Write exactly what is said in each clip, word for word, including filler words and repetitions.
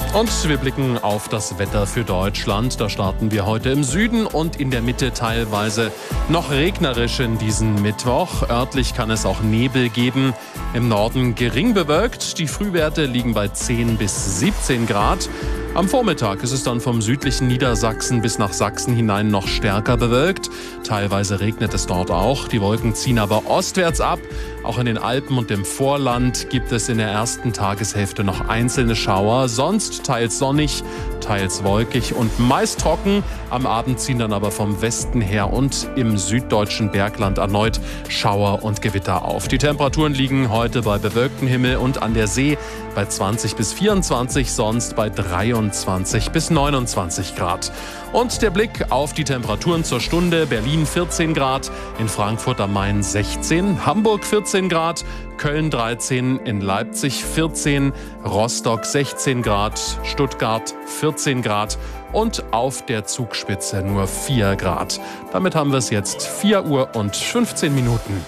Und wir blicken auf das Wetter für Deutschland. Da starten wir heute im Süden und in der Mitte teilweise noch regnerisch in diesem Mittwoch. Örtlich kann es auch Nebel geben. Im Norden gering bewölkt. Die Frühwerte liegen bei zehn bis siebzehn Grad. Am Vormittag ist es dann vom südlichen Niedersachsen bis nach Sachsen hinein noch stärker bewölkt. Teilweise regnet es dort auch. Die Wolken ziehen aber ostwärts ab. Auch in den Alpen und im Vorland gibt es in der ersten Tageshälfte noch einzelne Schauer. Sonst teils sonnig, teils wolkig und meist trocken. Am Abend ziehen dann aber vom Westen her und im süddeutschen Bergland erneut Schauer und Gewitter auf. Die Temperaturen liegen heute bei bewölktem Himmel und an der See bei zwanzig bis vierundzwanzig, sonst bei dreiundzwanzig bis neunundzwanzig Grad. Und der Blick auf die Temperaturen zur Stunde: Berlin vierzehn Grad, in Frankfurt am Main sechzehn, Hamburg vierzehn Grad, Köln dreizehn, in Leipzig vierzehn, Rostock sechzehn Grad, Stuttgart vierzehn Grad und auf der Zugspitze nur vier Grad. Damit haben wir es jetzt vier Uhr und fünfzehn Minuten.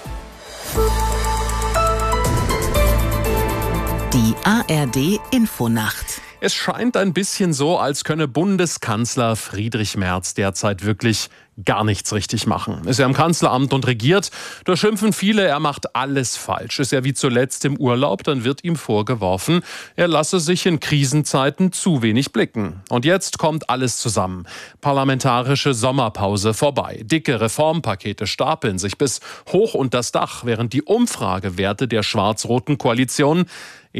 Die A R D-Infonacht. Es scheint ein bisschen so, als könne Bundeskanzler Friedrich Merz derzeit wirklich gar nichts richtig machen. Ist er im Kanzleramt und regiert, da schimpfen viele, er macht alles falsch. Ist er wie zuletzt im Urlaub, dann wird ihm vorgeworfen, er lasse sich in Krisenzeiten zu wenig blicken. Und jetzt kommt alles zusammen. Parlamentarische Sommerpause vorbei. Dicke Reformpakete stapeln sich bis hoch unter das Dach, während die Umfragewerte der schwarz-roten Koalition